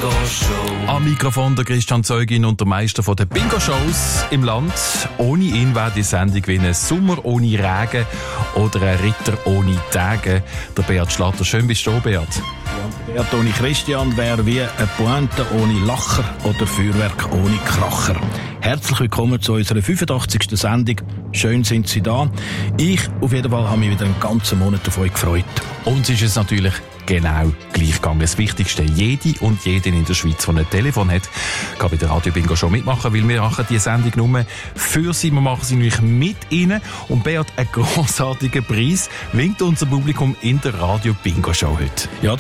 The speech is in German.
Bingo-Show. Am Mikrofon der Christian Zeugin und der Meister der Bingo-Shows im Land. Ohne ihn wäre die Sendung wie ein Sommer ohne Regen oder ein Ritter ohne Tage. Der Beat Schlatter. Schön bist du da, Beat. Ja, Beat ohne Christian wäre wie eine Pointe ohne Lacher oder Feuerwerk ohne Kracher. Herzlich willkommen zu unserer 85. Sendung. Schön sind Sie da. Ich auf jeden Fall habe mich wieder einen ganzen Monat auf euch gefreut. Uns ist es natürlich genau gleich gegangen. Das Wichtigste, jede und jeden in der Schweiz, der ein Telefon hat, kann bei der Radio Bingo schon mitmachen, weil wir machen die Sendung nur für Sie. Wir machen sie nämlich mit Ihnen. Und Beat, einen grossartigen Preis winkt unser Publikum in der Radio Bingo Show heute. Ja,